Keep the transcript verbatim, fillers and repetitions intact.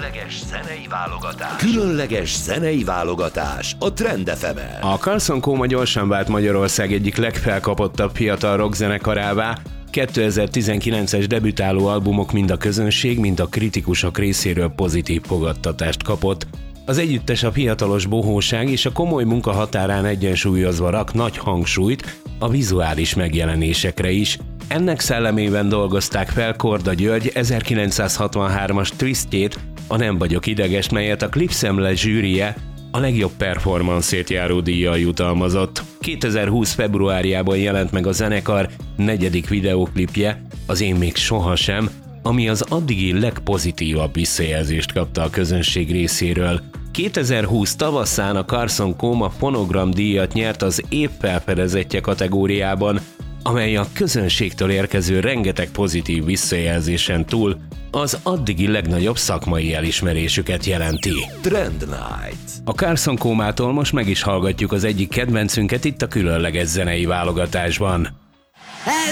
Különleges zenei válogatás. Különleges zenei válogatás a Trend ef emen. A Carson Coma gyorsan vált Magyarország egyik legfelkapottabb fiatal rockzenekarává. kétezer-tizenkilences debütáló albumok mind a közönség, mind a kritikusok részéről pozitív fogadtatást kapott. Az együttes a fiatalos bohóság és a komoly munka határán egyensúlyozva rak nagy hangsúlyt a vizuális megjelenésekre is. Ennek szellemében dolgozták fel Korda György ezerkilencszázhatvanhármas Twistjét, a Nem vagyok ideges, melyet a Klipszemle zsűrije a legjobb performanszért járó díjjal jutalmazott. kétezer-húsz februárjában jelent meg a zenekar negyedik videóklipje, az Én még sohasem, ami az addigi legpozitívabb visszajelzést kapta a közönség részéről. kétezer-húsz tavaszán a Carson Coma Fonogram díjat nyert az év felfedezetje kategóriában, amely a közönségtől érkező rengeteg pozitív visszajelzésen túl az addigi legnagyobb szakmai elismerésüket jelenti. Trend Night. A Carson Comától most meg is hallgatjuk az egyik kedvencünket itt a különleges zenei válogatásban.